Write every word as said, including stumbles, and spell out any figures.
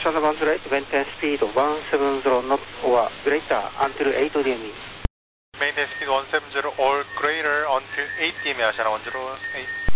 Channel one zero eight, maintain speed one seven zero knot or greater until eight D M E. Maintain speed one seven zero or greater until eight D M E, Channel one zero eight.